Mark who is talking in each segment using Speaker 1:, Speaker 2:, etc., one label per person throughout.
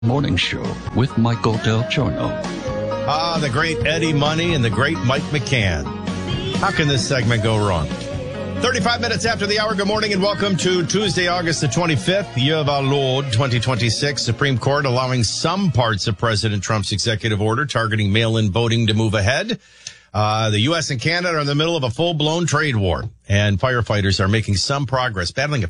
Speaker 1: Morning Show with Michael Del Giorno.
Speaker 2: The great Eddie Money and the great Mike McCann. How can this segment go wrong? 35 minutes after the hour, good morning and welcome to Tuesday, August the 25th, year of our Lord, 2026. Supreme Court allowing some parts of President Trump's executive order targeting mail-in voting to move ahead. The U.S. and Canada are in the middle of a full-blown trade war, and firefighters are making some progress, battling a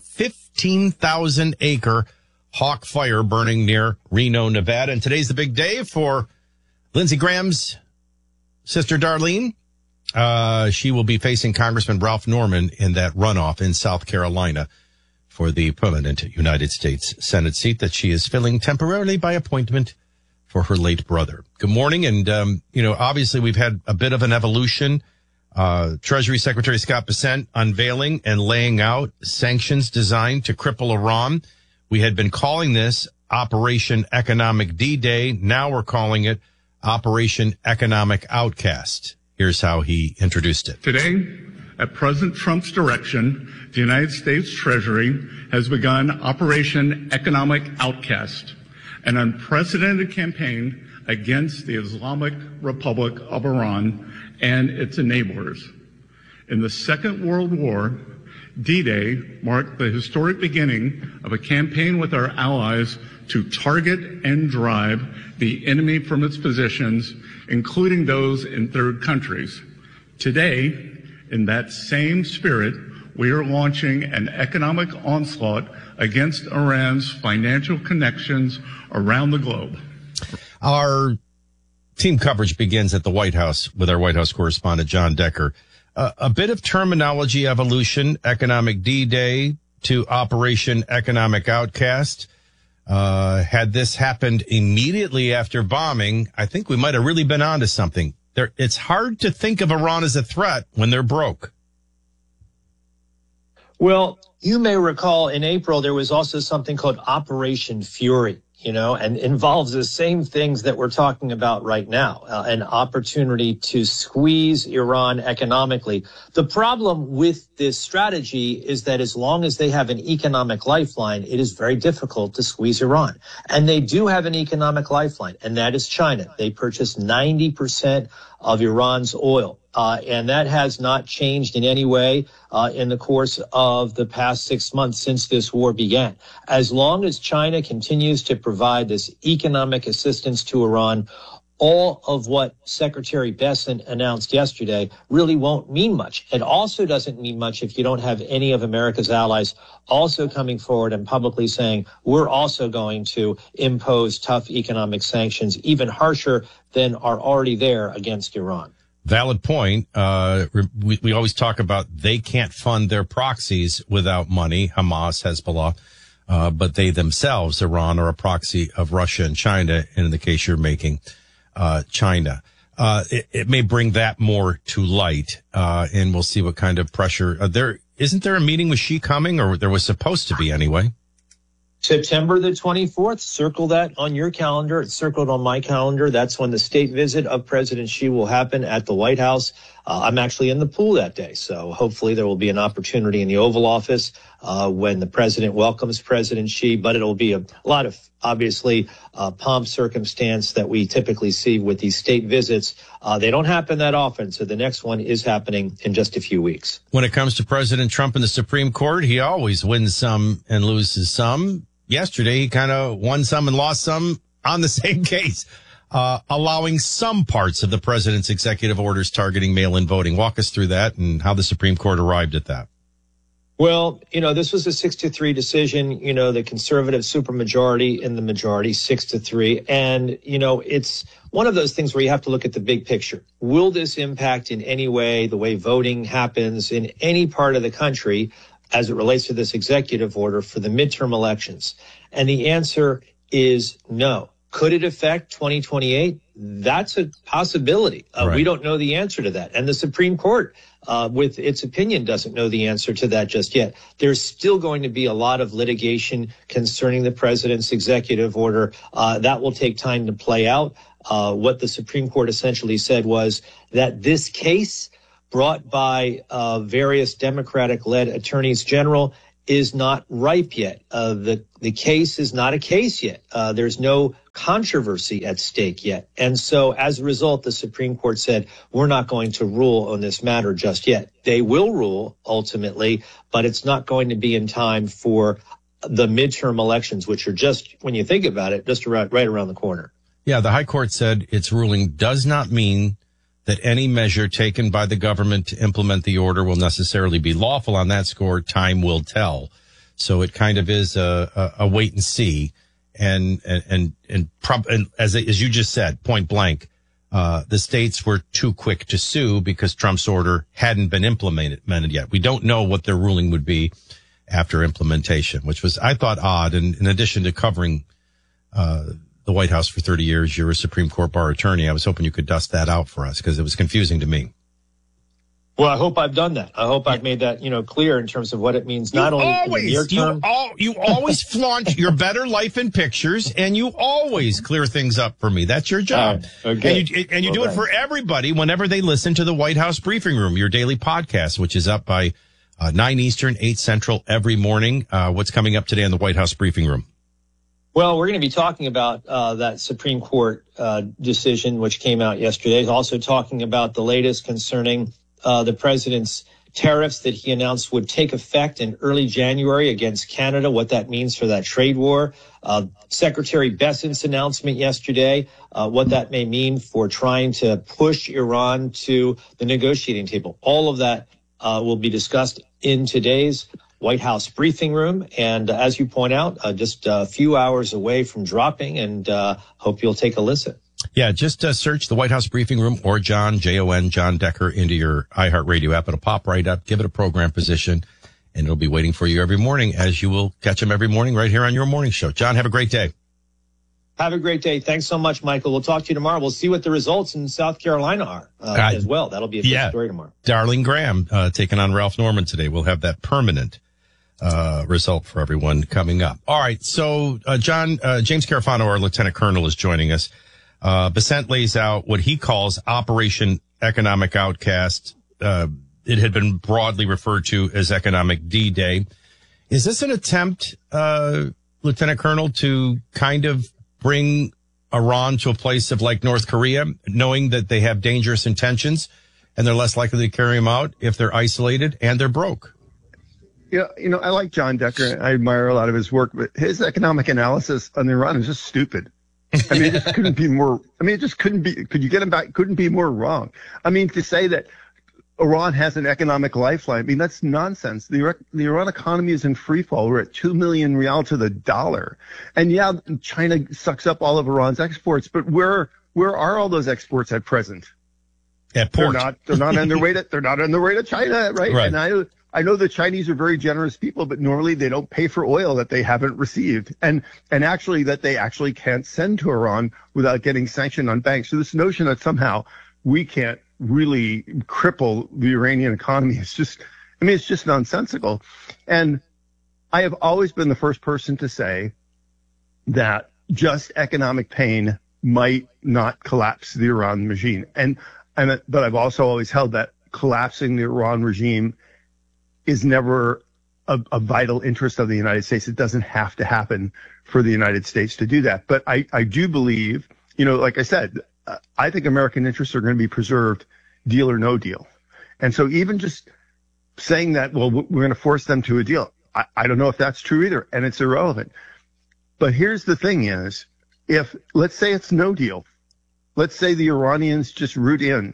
Speaker 2: 15,000-acre hawk fire burning near Reno, Nevada. And today's the big day for Lindsey Graham's sister, Darlene. She will be facing Congressman Ralph Norman in that runoff in South Carolina for the permanent United States Senate seat that she is filling temporarily by appointment for her late brother. Good morning. And, obviously we've had a bit of an evolution. Treasury Secretary Scott Bessent unveiling and laying out sanctions designed to cripple Iran. We had been calling this Operation Economic D-Day. Now we're calling it Operation Economic Outcast. Here's how he introduced it.
Speaker 3: Today, at President Trump's direction, the United States Treasury has begun Operation Economic Outcast, an unprecedented campaign against the Islamic Republic of Iran and its enablers. In the Second World War, D-Day marked the historic beginning of a campaign with our allies to target and drive the enemy from its positions, including those in third countries. Today, in that same spirit, we are launching an economic onslaught against Iran's financial connections around the globe.
Speaker 2: Our team coverage begins at the White House with our White House correspondent, John Decker. A bit of terminology evolution, Economic D-Day to Operation Economic Outcast. Had this happened immediately after bombing, I think we might have really been onto something. It's hard to think of Iran as a threat when they're broke.
Speaker 4: Well, you may recall in April, there was also something called Operation Fury, and involves the same things that we're talking about right now, an opportunity to squeeze Iran economically. The problem with this strategy is that as long as they have an economic lifeline, it is very difficult to squeeze Iran. And they do have an economic lifeline, and that is China. They purchase 90% of Iran's oil. And that has not changed in any way in the course of the past 6 months since this war began. As long as China continues to provide this economic assistance to Iran, all of what Secretary Bessent announced yesterday really won't mean much. It also doesn't mean much if you don't have any of America's allies also coming forward and publicly saying, we're also going to impose tough economic sanctions, even harsher than are already there against Iran.
Speaker 2: Valid point. We always talk about they can't fund their proxies without money, Hamas, Hezbollah, but they themselves, Iran, are a proxy of Russia and China. And in the case you're making, China, it may bring that more to light, and we'll see what kind of pressure isn't there a meeting with Xi coming, or there was supposed to be anyway?
Speaker 4: September the 24th, circle that on your calendar. It's circled on my calendar. That's when the state visit of President Xi will happen at the White House. I'm actually in the pool that day, so hopefully there will be an opportunity in the Oval Office when the president welcomes President Xi, but it'll be a lot of, obviously, pomp circumstance that we typically see with these state visits. They don't happen that often, so the next one is happening in just a few weeks.
Speaker 2: When it comes to President Trump and the Supreme Court, he always wins some and loses some. Yesterday, he kind of won some and lost some on the same case, allowing some parts of the president's executive orders targeting mail-in voting. Walk us through that and how the Supreme Court arrived at that.
Speaker 4: Well, this was a 6-3 decision, the conservative supermajority in the majority, 6-3. And, it's one of those things where you have to look at the big picture. Will this impact in any way the way voting happens in any part of the country as it relates to this executive order for the midterm elections? And the answer is no. Could it affect 2028? That's a possibility. Right. We don't know the answer to that. And the Supreme Court, with its opinion, doesn't know the answer to that just yet. There's still going to be a lot of litigation concerning the president's executive order. That will take time to play out. What the Supreme Court essentially said was that this case brought by various Democratic-led attorneys general is not ripe yet. The case is not a case yet. There's no controversy at stake yet. And so as a result, the Supreme Court said, we're not going to rule on this matter just yet. They will rule ultimately, but it's not going to be in time for the midterm elections, which are just, when you think about it, just right around the corner.
Speaker 2: Yeah, the High Court said its ruling does not mean that any measure taken by the government to implement the order will necessarily be lawful. On that score, time will tell. So it kind of is a wait and see. And as you just said, point blank, the states were too quick to sue because Trump's order hadn't been implemented yet. We don't know what their ruling would be after implementation, which was, I thought, odd. And in addition to covering the White House for 30 years, you're a Supreme Court bar attorney. I was hoping you could dust that out for us because it was confusing to me.
Speaker 4: Well, I hope I've done that. I hope I've made that, clear in terms of what it means, not only in the near term.
Speaker 2: You always flaunt your better life in pictures, and you always clear things up for me. That's your job.
Speaker 4: Okay.
Speaker 2: And you do it for everybody whenever they listen to the White House Briefing Room, your daily podcast, which is up by 9 Eastern, 8 Central every morning. What's coming up today on the White House Briefing Room?
Speaker 4: Well, we're going to be talking about that Supreme Court decision, which came out yesterday. Also talking about the latest concerning the president's tariffs that he announced would take effect in early January against Canada, what that means for that trade war. Secretary Bessent's announcement yesterday, what that may mean for trying to push Iran to the negotiating table. All of that will be discussed in today's White House Briefing Room. And as you point out, just a few hours away from dropping, and hope you'll take a listen.
Speaker 2: Yeah, just search the White House Briefing Room or John, Jon, John Decker into your iHeartRadio app. It'll pop right up. Give it a program position, and it'll be waiting for you every morning, as you will catch them every morning right here on your morning show. John, have a great day.
Speaker 4: Have a great day. Thanks so much, Michael. We'll talk to you tomorrow. We'll see what the results in South Carolina are as well. That'll be a big story tomorrow.
Speaker 2: Darlene Graham taking on Ralph Norman today. We'll have that permanent result for everyone coming up. All right. So, John, James Carafano, our Lieutenant Colonel, is joining us. Bessent lays out what he calls Operation Economic Outcast. It had been broadly referred to as Economic D-Day. Is this an attempt, Lieutenant Colonel, to kind of bring Iran to a place of like North Korea, knowing that they have dangerous intentions and they're less likely to carry them out if they're isolated and they're broke?
Speaker 5: Yeah, I like John Decker. I admire a lot of his work, but his economic analysis on Iran is just stupid. I mean, it just couldn't be more. I mean, it just couldn't be. Could you get him back? Couldn't be more wrong. I mean, to say that Iran has an economic lifeline, I mean, that's nonsense. The Iran economy is in free fall. We're at 2 million rial to the dollar, and yeah, China sucks up all of Iran's exports. But where are all those exports at present?
Speaker 2: At port.
Speaker 5: They're not on their way to. They're not on their way to China, right?
Speaker 2: Right.
Speaker 5: And I know the Chinese are very generous people, but normally they don't pay for oil that they haven't received, and actually that they actually can't send to Iran without getting sanctioned on banks. So this notion that somehow we can't really cripple the Iranian economy is just, it's just nonsensical. And I have always been the first person to say that just economic pain might not collapse the Iran regime, but I've also always held that collapsing the Iran regime is never a vital interest of the United States. It doesn't have to happen for the United States to do that. But I do believe, like I said, I think American interests are going to be preserved, deal or no deal. And so even just saying that, well, we're going to force them to a deal, I don't know if that's true either, and it's irrelevant. But here's the thing is, let's say it's no deal. Let's say the Iranians just root in.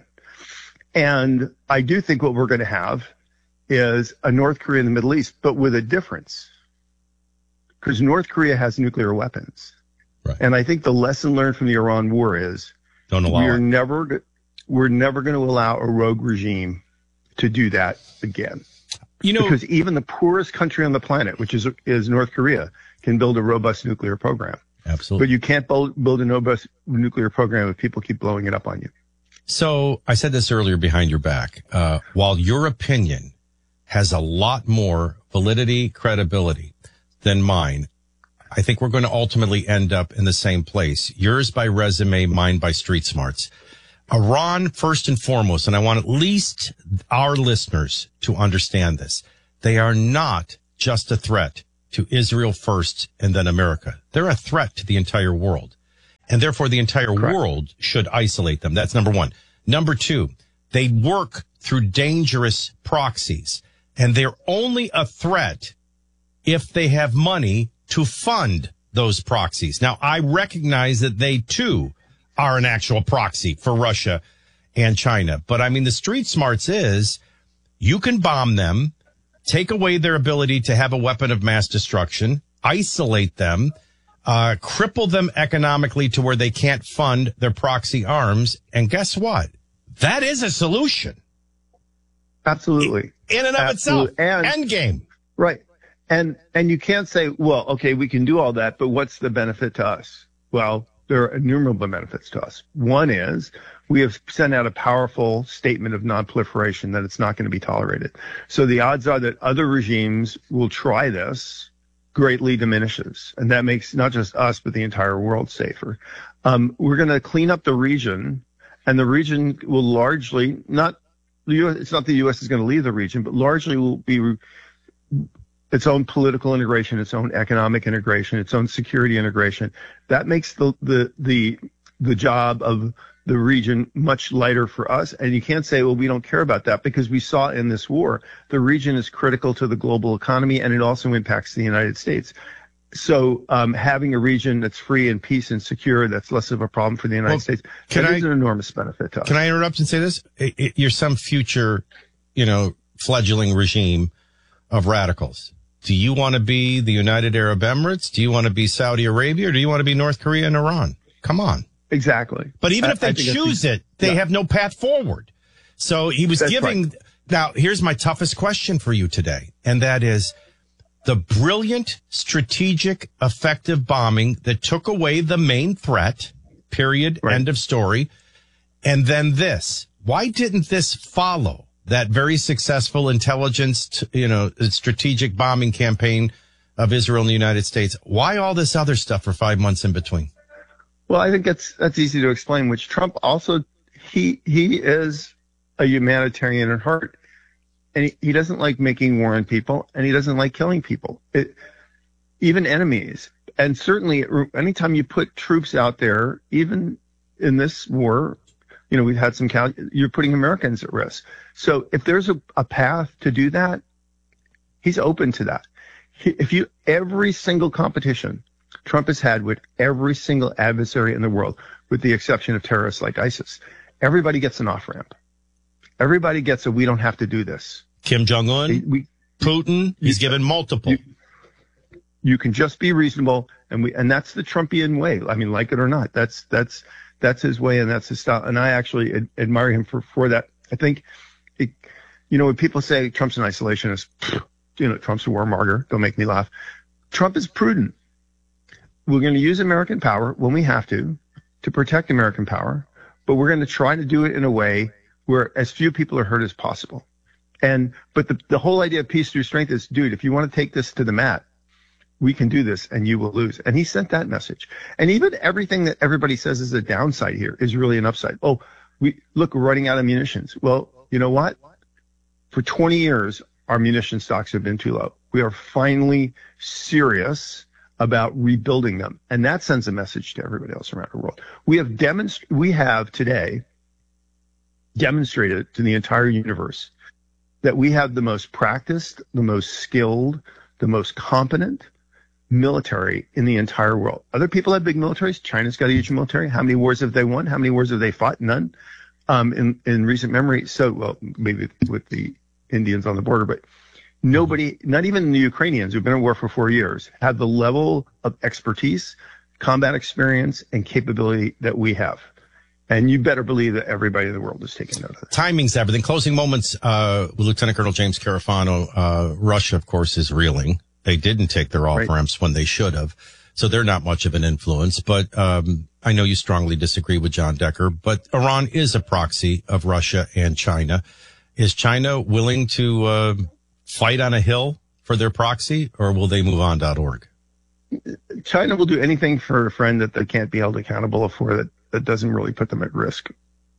Speaker 5: And I do think what we're going to have is a North Korea in the Middle East, but with a difference. Because North Korea has nuclear weapons.
Speaker 2: Right.
Speaker 5: And I think the lesson learned from the Iran war is we're never going to allow a rogue regime to do that again. Because even the poorest country on the planet, which is North Korea, can build a robust nuclear program.
Speaker 2: Absolutely.
Speaker 5: But you can't build a robust nuclear program if people keep blowing it up on you.
Speaker 2: So I said this earlier behind your back. While your opinion has a lot more validity, credibility than mine, I think we're going to ultimately end up in the same place. Yours by resume, mine by street smarts. Iran, first and foremost, and I want at least our listeners to understand this. They are not just a threat to Israel first and then America. They're a threat to the entire world. and therefore the entire world should isolate them. That's number one. Number two, they work through dangerous proxies, and they're only a threat if they have money to fund those proxies. Now, I recognize that they too are an actual proxy for Russia and China. But I mean, the street smarts is you can bomb them, take away their ability to have a weapon of mass destruction, isolate them, cripple them economically to where they can't fund their proxy arms. And guess what? That is a solution.
Speaker 5: Absolutely.
Speaker 2: In and of itself. End game.
Speaker 5: Right. And you can't say, well, okay, we can do all that, but what's the benefit to us? Well, there are innumerable benefits to us. One is we have sent out a powerful statement of non-proliferation that it's not going to be tolerated. So the odds are that other regimes will try this greatly diminishes. And that makes not just us, but the entire world safer. We're going to clean up the region, and the region will largely it's not the U.S. is going to leave the region, but largely will be its own political integration, its own economic integration, its own security integration. That makes the job of the region much lighter for us. And you can't say, well, we don't care about that, because we saw in this war, the region is critical to the global economy, and it also impacts the United States. So having a region that's free and peace and secure, that's less of a problem for the United States. That is an enormous benefit to us.
Speaker 2: Can I interrupt and say this? You're some future, fledgling regime of radicals. Do you want to be the United Arab Emirates? Do you want to be Saudi Arabia? Or do you want to be North Korea and Iran? Come on.
Speaker 5: Exactly.
Speaker 2: But even if they choose it, they have no path forward. So he was giving. Right. Now, here's my toughest question for you today, and that is the brilliant, strategic, effective bombing that took away the main threat, period, right. End of story. And then this. Why didn't this follow that very successful intelligence, strategic bombing campaign of Israel and the United States? Why all this other stuff for 5 months in between?
Speaker 5: Well, I think that's easy to explain, which Trump also, he is a humanitarian at heart. And he doesn't like making war on people, and he doesn't like killing people, even enemies. And certainly anytime you put troops out there, even in this war, we've had some, you're putting Americans at risk. So if there's a path to do that, he's open to that. Every single competition Trump has had with every single adversary in the world, with the exception of terrorists like ISIS, everybody gets an off-ramp. Everybody gets we don't have to do this.
Speaker 2: Kim Jong-un, Putin, he's given multiple.
Speaker 5: You can just be reasonable, and that's the Trumpian way. I mean, like it or not, that's his way, and that's his style. And I actually admire him for that. I think, when people say Trump's an isolationist, Trump's a warmonger, don't make me laugh. Trump is prudent. We're going to use American power when we have to protect American power, but we're going to try to do it in a way where as few people are hurt as possible. But the whole idea of peace through strength is, dude, if you want to take this to the mat, we can do this and you will lose. And he sent that message. And even everything that everybody says is a downside here is really an upside. Oh, we're running out of munitions. Well, you know what? For 20 years, our munition stocks have been too low. We are finally serious about rebuilding them. And that sends a message to everybody else around the world. We have today demonstrated to the entire universe that we have the most practiced, the most skilled, the most competent military in the entire world. Other people have big militaries. China's got a huge military. How many wars have they won? How many wars have they fought? None. In recent memory. So, well, maybe with the Indians on the border, but nobody, not even the Ukrainians who've been at war for 4 years, have the level of expertise, combat experience, and capability that we have. And you better believe that everybody in the world is taking note of it.
Speaker 2: Timing's everything. Closing moments, with Lieutenant Colonel James Carafano. Russia, of course, is reeling. They didn't take their off-ramps when they should have. So they're not much of an influence. But I know you strongly disagree with John Decker. But Iran is a proxy of Russia and China. Is China willing to fight on a hill for their proxy, or will they move on.org?
Speaker 5: China will do anything for a friend that they can't be held accountable for, that doesn't really put them at risk.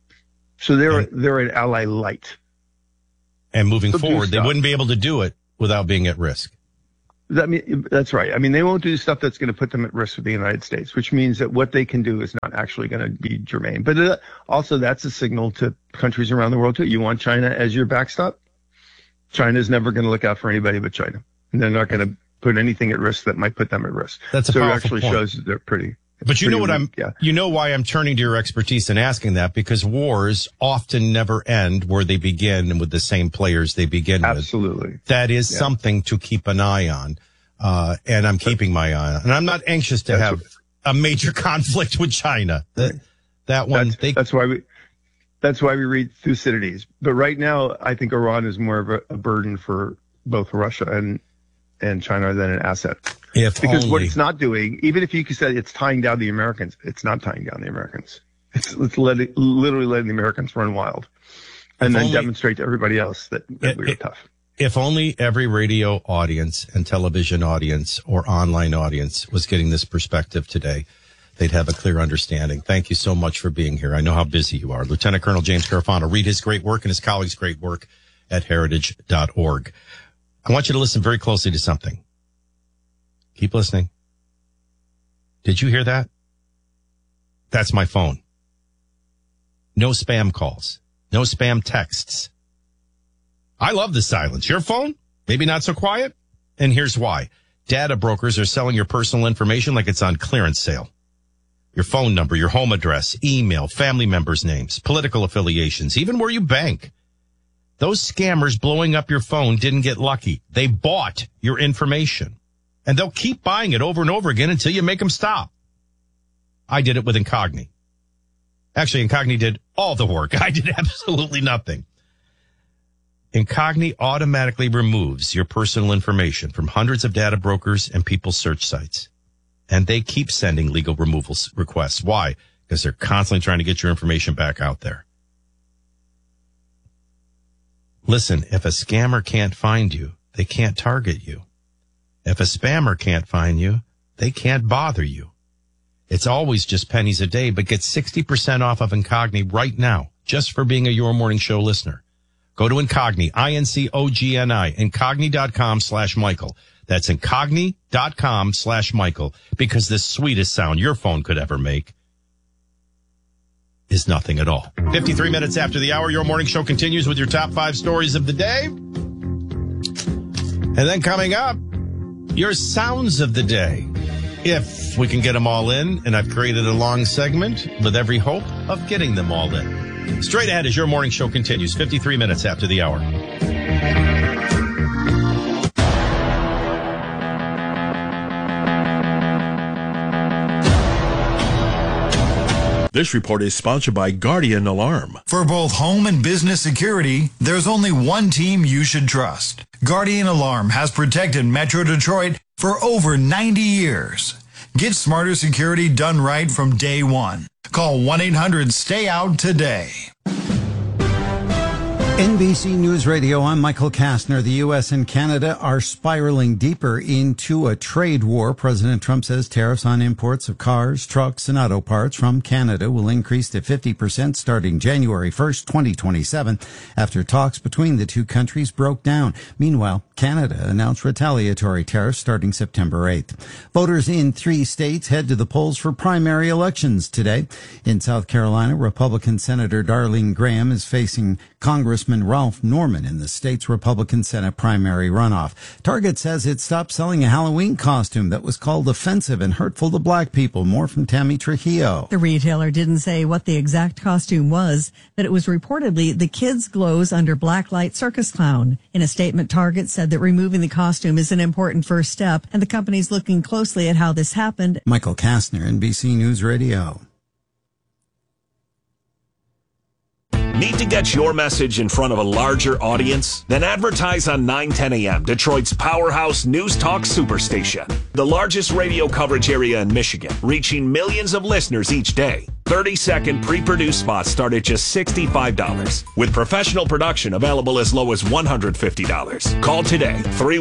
Speaker 5: So they're an ally light.
Speaker 2: And moving forward, they wouldn't be able to do it without being at risk.
Speaker 5: That's right. I mean, they won't do stuff that's going to put them at risk with the United States, which means that what they can do is not actually going to be germane. But also, that's a signal to countries around the world, too. You want China as your backstop? China's never going to look out for anybody but China. And they're not going to put anything at risk that might put them at risk.
Speaker 2: That's a
Speaker 5: so it
Speaker 2: powerful
Speaker 5: actually
Speaker 2: point.
Speaker 5: shows that they're pretty.
Speaker 2: But you know what
Speaker 5: weak, yeah.
Speaker 2: you know why I'm turning to your expertise and asking that, because wars often never end where they begin and with the same players they begin with.
Speaker 5: Absolutely.
Speaker 2: That is something to keep an eye on. And I'm keeping my eye on. And I'm not anxious to have a major conflict with China. That's why we read Thucydides. But right now, I think Iran is more of a burden for both Russia and China than an asset. Because what it's not doing, even if you could say it's tying down the Americans, it's not tying down the Americans. It's literally letting the Americans run wild and then demonstrate to everybody else that we are tough. If only every radio audience and television audience or online audience was getting this perspective today, they'd have a clear understanding. Thank you so much for being here. I know how busy you are. Lieutenant Colonel James Garofano. Read his great work and his colleagues' great work at heritage.org. I want you to listen very closely to something. Keep listening. Did you hear that? That's my phone. No spam calls. No spam texts. I love the silence. Your phone? Maybe not so quiet? And here's why. Data brokers are selling your personal information like it's on clearance sale. Your phone number, your home address, email, family members' names, political affiliations, even where you bank. Those scammers blowing up your phone didn't get lucky. They bought your information. And they'll keep buying it over and over again until you make them stop. I did it with Incogni. Actually, Incogni did all the work. I did absolutely nothing. Incogni automatically removes your personal information from hundreds of data brokers and people's search sites. And they keep sending legal removal requests. Why? Because they're constantly trying to get your information back out there. Listen, if a scammer can't find you, they can't target you. If a spammer can't find you, they can't bother you. It's always just pennies a day, but get 60% off of Incogni right now, just for being a Your Morning Show listener. Go to Incogni, Incogni, Incogni.com/Michael. That's Incogni.com/Michael, because the sweetest sound your phone could ever make is nothing at all. 53 minutes after the hour, Your Morning Show continues with your top 5 stories of the day. And then coming up, your sounds of the day. If we can get them all in, and I've created a long segment with every hope of getting them all in. Straight ahead as Your Morning Show continues, 53 minutes after the hour.
Speaker 6: This report is sponsored by Guardian Alarm.
Speaker 7: For both home and business security, there's only one team you should trust. Guardian Alarm has protected Metro Detroit for over 90 years. Get smarter security done right from day one. Call 1-800-STAY-OUT today.
Speaker 8: NBC News Radio, I'm Michael Kastner. The U.S. and Canada are spiraling deeper into a trade war. President Trump says tariffs on imports of cars, trucks, and auto parts from Canada will increase to 50% starting January 1st, 2027, after talks between the two countries broke down. Meanwhile, Canada announced retaliatory tariffs starting September 8th. Voters in 3 states head to the polls for primary elections today. In South Carolina, Republican Senator Darlene Graham is facing Congressman Ralph Norman in the state's Republican Senate primary runoff. Target says it stopped selling a Halloween costume that was called offensive and hurtful to black people. More from Tammy Trujillo.
Speaker 9: The retailer didn't say what the exact costume was, but it was reportedly the Kids Glows Under Blacklight Circus Clown. In a statement, Target said that removing the costume is an important first step, and the company's looking closely at how this happened.
Speaker 8: Michael Kastner, NBC News Radio.
Speaker 10: Need to get your message in front of a larger audience? Then advertise on 910 AM, Detroit's powerhouse news talk superstation. The largest radio coverage area in Michigan, reaching millions of listeners each day. 30-second pre-produced spots start at just $65, with professional production available as low as $150. Call today,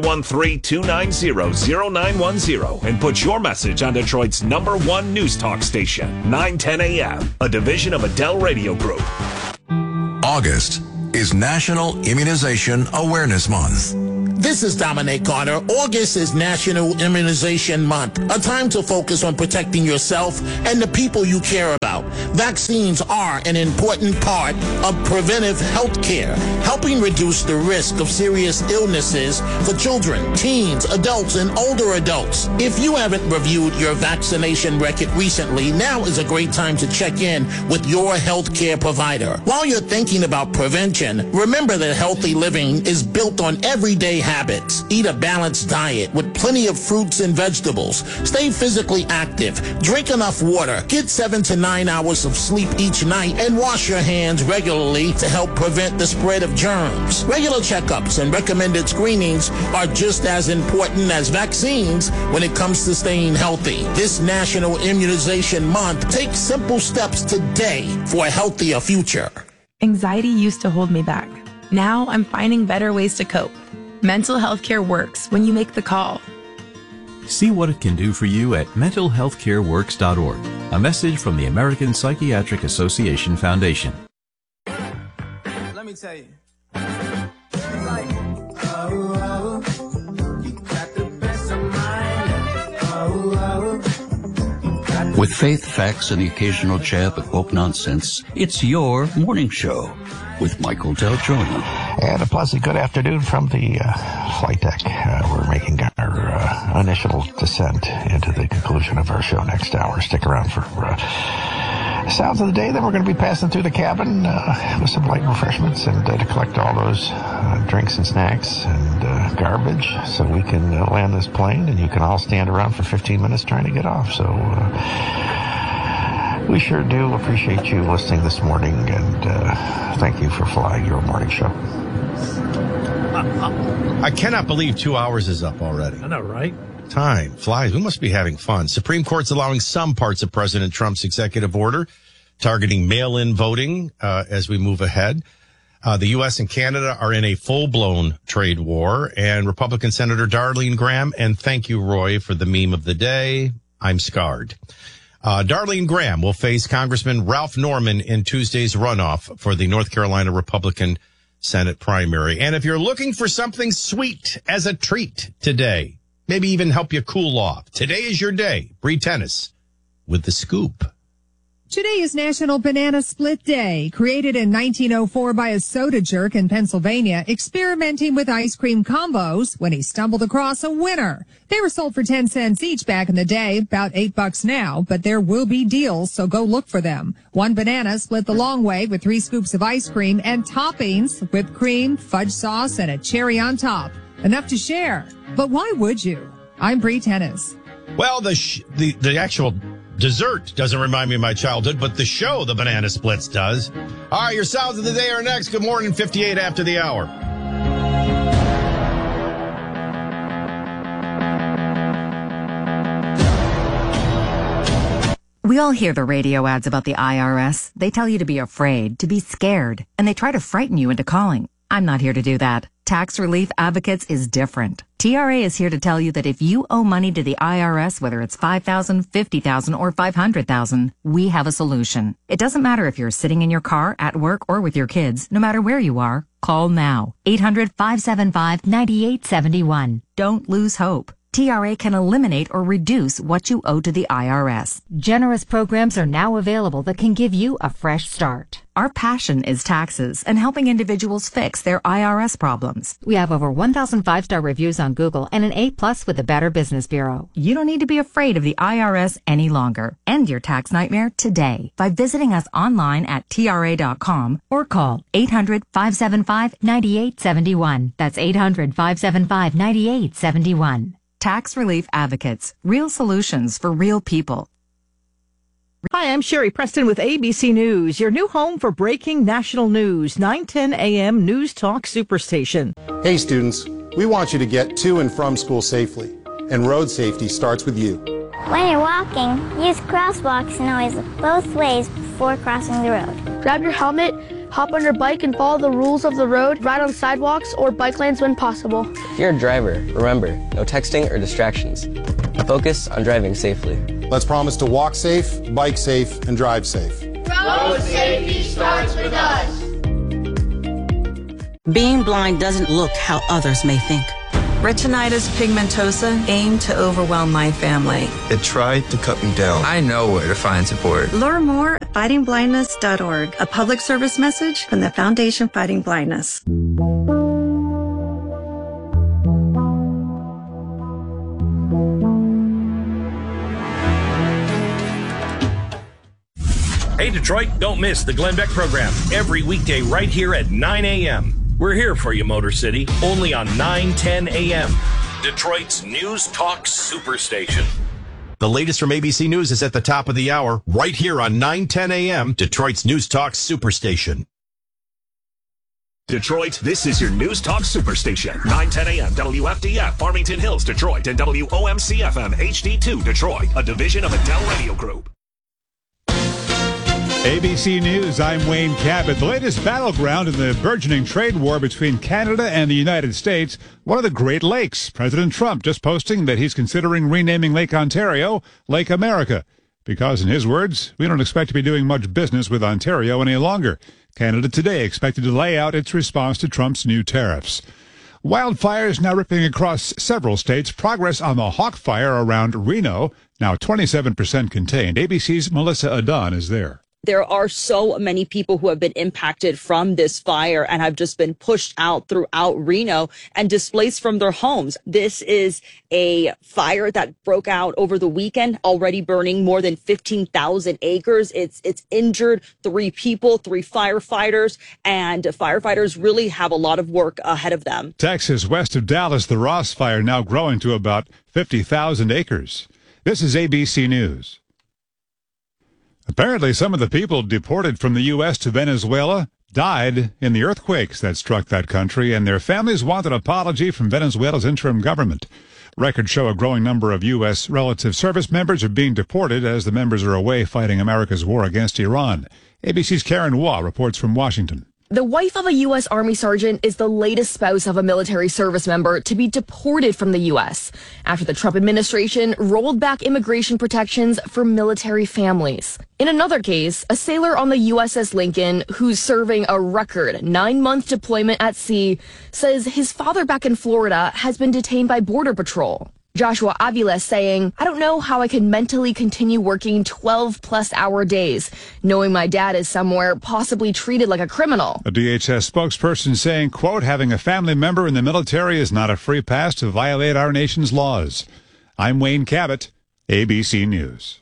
Speaker 10: 313-290-0910, and put your message on Detroit's #1 news talk station, 910 AM, a division of Adele Radio Group.
Speaker 11: August is National Immunization Awareness Month. This is Dominic Carter. August is National Immunization Month, a time to focus on protecting yourself and the people you care about. Vaccines are an important part of preventive health care, helping reduce the risk of serious illnesses for children, teens, adults, and older adults. If you haven't reviewed your vaccination record recently, now is a great time to check in with your health care provider. While you're thinking about prevention, remember that healthy living is built on everyday habits. Eat a balanced diet with plenty of fruits and vegetables. Stay physically active. Drink enough water. Get 7 to 9 hours of sleep each night and wash your hands regularly to help prevent the spread of germs. Regular checkups and recommended screenings are just as important as vaccines when it comes to staying healthy. This National Immunization Month, take simple steps today for a healthier future.
Speaker 12: Anxiety used to hold me back. Now I'm finding better ways to cope. Mental health care works when you make the call.
Speaker 13: See what it can do for you at mentalhealthcareworks.org. A message from the American Psychiatric Association Foundation.
Speaker 14: Let me tell you.
Speaker 1: With faith, facts, and the occasional jab of woke nonsense, it's your morning show with Michael Del Giorno.
Speaker 15: And a pleasant good afternoon from the flight deck. We're making our initial descent into the conclusion of our show next hour. Stick around for sounds of the day. Then we're going to be passing through the cabin with some light refreshments and to collect all those drinks and snacks and garbage so we can land this plane and you can all stand around for 15 minutes trying to get off. So we sure do appreciate you listening this morning, and thank you for flying your morning show.
Speaker 2: I cannot believe 2 hours is up already.
Speaker 16: I know, right?
Speaker 2: Time flies. We must be having fun. Supreme Court's allowing some parts of President Trump's executive order targeting mail-in voting as we move ahead. The U.S. and Canada are in a full-blown trade war, and Republican Senator Darlene Graham, and thank you, Roy, for the meme of the day, I'm scarred. Darlene Graham will face Congressman Ralph Norman in Tuesday's runoff for the North Carolina Republican Senate primary. And if you're looking for something sweet as a treat today, maybe even help you cool off, today is your day. Bree Tennis with The Scoop.
Speaker 17: Today is National Banana Split Day, created in 1904 by a soda jerk in Pennsylvania, experimenting with ice cream combos when he stumbled across a winner. They were sold for 10 cents each back in the day, about $8 now, but there will be deals, so go look for them. One banana split the long way with 3 scoops of ice cream and toppings, whipped cream, fudge sauce, and a cherry on top. Enough to share. But why would you? I'm Bree Tennis.
Speaker 2: Well, the actual dessert doesn't remind me of my childhood, but the show, the Banana Splits, does. All right, your sounds of the day are next. Good morning, 58 after the hour.
Speaker 18: We all hear the radio ads about the IRS. They tell you to be afraid, to be scared, and they try to frighten you into calling. I'm not here to do that. Tax Relief Advocates is different. TRA is here to tell you that if you owe money to the IRS, whether it's $5,000, $50,000, or $500,000, we have a solution. It doesn't matter if you're sitting in your car, at work, or with your kids. No matter where you are, call now. 800-575-9871. Don't lose hope. TRA can eliminate or reduce what you owe to the IRS.
Speaker 19: Generous programs are now available that can give you a fresh start.
Speaker 18: Our passion is taxes and helping individuals fix their IRS problems.
Speaker 19: We have over 1,000 5-star reviews on Google and an A+ with the Better Business Bureau.
Speaker 18: You don't need to be afraid of the IRS any longer. End your tax nightmare today by visiting us online at TRA.com or call 800-575-9871. That's 800-575-9871. Tax Relief Advocates. Real solutions for real people.
Speaker 20: Hi, I'm Sherry Preston with ABC News, your new home for breaking national news, 9:10 a.m. News Talk Superstation.
Speaker 21: Hey students, we want you to get to and from school safely, and road safety starts with you.
Speaker 22: When you're walking, use crosswalks and always look both ways before crossing the road.
Speaker 23: Grab your helmet, hop on your bike and follow the rules of the road, ride on sidewalks or bike lanes when possible.
Speaker 24: If you're a driver, remember, no texting or distractions. Focus on driving safely.
Speaker 21: Let's promise to walk safe, bike safe, and drive safe.
Speaker 25: Road safety starts with us.
Speaker 26: Being blind doesn't look how others may think.
Speaker 3: Retinitis pigmentosa aimed to overwhelm my family.
Speaker 4: It tried to cut me down. I know where to find support.
Speaker 3: Learn more at fightingblindness.org, a public service message from the Foundation Fighting Blindness.
Speaker 5: Hey, Detroit, don't miss the Glenn Beck program every weekday right here at 9 a.m. We're here for you, Motor City, only on 9:10 a.m. Detroit's News Talk Superstation.
Speaker 2: The latest from ABC News is at the top of the hour, right here on 9:10 a.m., Detroit's News Talk Superstation.
Speaker 10: Detroit, this is your News Talk Superstation. 9:10 a.m. WFDF, Farmington Hills, Detroit, and WOMC-FM HD2, Detroit, a division of Adele Radio Group.
Speaker 6: ABC News, I'm Wayne Cabot. The latest battleground in the burgeoning trade war between Canada and the United States, one of the Great Lakes. President Trump just posting that he's considering renaming Lake Ontario Lake America, because in his words, we don't expect to be doing much business with Ontario any longer. Canada today expected to lay out its response to Trump's new tariffs. Wildfires now ripping across several states. Progress on the Hawk Fire around Reno, now 27% contained. ABC's Melissa Adon is there.
Speaker 16: There are so many people who have been impacted from this fire and have just been pushed out throughout Reno and displaced from their homes. This is a fire that broke out over the weekend, already burning more than 15,000 acres. It's injured 3 people, 3 firefighters, and firefighters really have a lot of work ahead of them.
Speaker 6: Texas, west of Dallas, the Ross Fire now growing to about 50,000 acres. This is ABC News. Apparently, some of the people deported from the U.S. to Venezuela died in the earthquakes that struck that country, and their families want an apology from Venezuela's interim government. Records show a growing number of U.S. relative service members are being deported as the members are away fighting America's war against Iran. ABC's Karen Waugh reports from Washington.
Speaker 26: The wife of a U.S. Army sergeant is the latest spouse of a military service member to be deported from the U.S. after the Trump administration rolled back immigration protections for military families. In another case, a sailor on the USS Lincoln, who's serving a record 9-month deployment at sea, says his father back in Florida has been detained by Border Patrol. Joshua Avila saying, "I don't know how I can mentally continue working 12-plus-hour days, knowing my dad is somewhere possibly treated like a criminal."
Speaker 6: A DHS spokesperson saying, quote, "Having a family member in the military is not a free pass to violate our nation's laws." I'm Wayne Cabot, ABC News.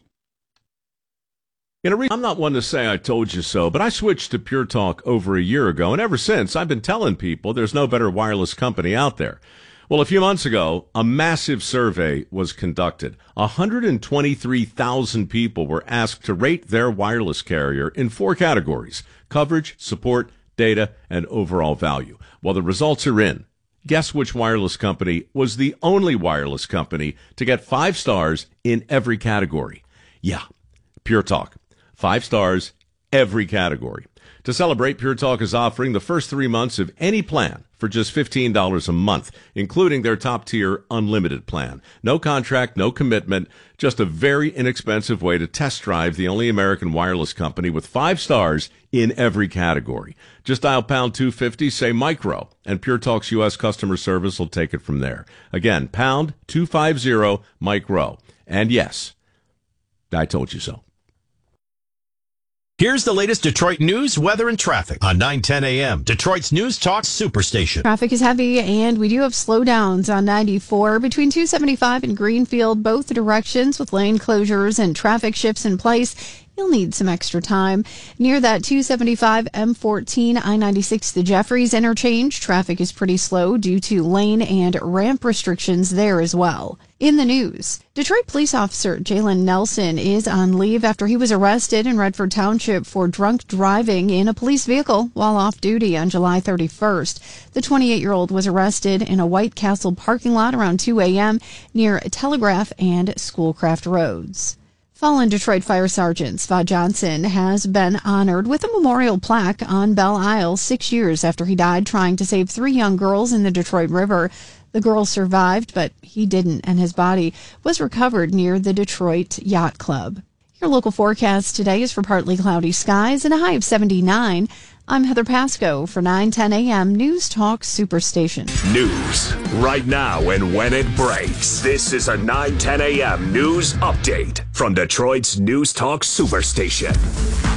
Speaker 27: I'm not one to say I told you so, but I switched to Pure Talk over a year ago, and ever since I've been telling people there's no better wireless company out there. Well, a few months ago, a massive survey was conducted. 123,000 people were asked to rate their wireless carrier in 4 categories: coverage, support, data, and overall value. Well, the results are in. Guess which wireless company was the only wireless company to get 5 stars in every category? Yeah, Pure Talk. 5 stars, every category. To celebrate, Pure Talk is offering the first 3 months of any plan for just $15 a month, including their top-tier unlimited plan. No contract, no commitment, just a very inexpensive way to test drive the only American wireless company with 5 stars in every category. Just dial pound 250, say micro, and Pure Talk's U.S. customer service will take it from there. Again, pound 250 micro. And yes, I told you so.
Speaker 2: Here's the latest Detroit news, weather, and traffic on 9:10 a.m. Detroit's News Talk Superstation.
Speaker 28: Traffic is heavy, and we do have slowdowns on 94 between 275 and Greenfield, both directions, with lane closures and traffic shifts in place. You'll need some extra time. Near that 275 M14 I-96 the Jeffries interchange, traffic is pretty slow due to lane and ramp restrictions there as well. In the news, Detroit police officer Jalen Nelson is on leave after he was arrested in Redford Township for drunk driving in a police vehicle while off duty on July 31st. The 28-year-old was arrested in a White Castle parking lot around 2 a.m. near Telegraph and Schoolcraft Roads. Fallen Detroit Fire Sergeant Svod Johnson has been honored with a memorial plaque on Belle Isle 6 years after he died trying to save 3 young girls in the Detroit River. The girls survived, but he didn't, and his body was recovered near the Detroit Yacht Club. Your local forecast today is for partly cloudy skies and a high of 79. I'm Heather Pasco for 9:10 a.m. News Talk Superstation.
Speaker 10: News right now and when it breaks. This is a 9:10 a.m. news update from Detroit's News Talk Superstation.